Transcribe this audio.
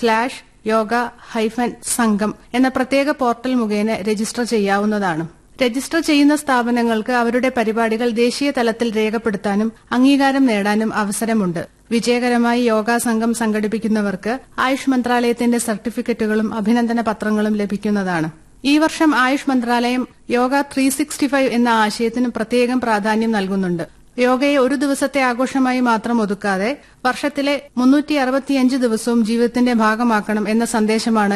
yoga-sangam എന്ന പ്രത്യേക portal മുഖേന രജിസ്റ്റർ ചെയ്യാവുന്നതാണ്. രജിസ്റ്റർ ചെയ്യുന്ന സ്ഥാപനങ്ങൾക്ക് അവരുടെ പരിപാടികൾ ദേശീയ തലത്തിൽ രേഖപ്പെടുത്താനും അംഗീകാരം നേടാനും അവസരമുണ്ട്. വിജയകരമായി യോഗാ സംഘം സംഘടിപ്പിക്കുന്നവർക്ക് ആയുഷ് മന്ത്രാലയത്തിന്റെ സർട്ടിഫിക്കറ്റുകളും അഭിനന്ദന പത്രങ്ങളും ലഭിക്കുന്നതാണ്. ഈ വർഷം ആയുഷ് മന്ത്രാലയം യോഗ 365 എന്ന ആശയത്തിന് പ്രത്യേകം പ്രാധാന്യം നൽകുന്നുണ്ട്. യോഗയെ ഒരു ദിവസത്തെ ആഘോഷമായി മാത്രം ഒതുക്കാതെ വർഷത്തിലെ 365 ദിവസവും ജീവിതത്തിന്റെ ഭാഗമാക്കണം എന്ന സന്ദേശമാണ്